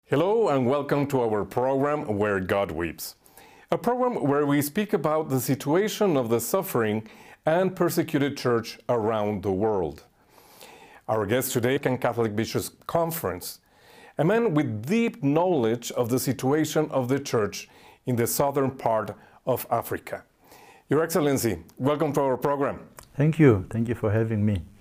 Hello and welcome to our program Where God Weeps, a program where we speak about the situation of the suffering and persecuted church around the world. Our guest today is Catholic Bishops' Conference, a man with deep knowledge of the situation of the church in the southern part of Africa. Your Excellency, welcome to our program. Thank you for having me.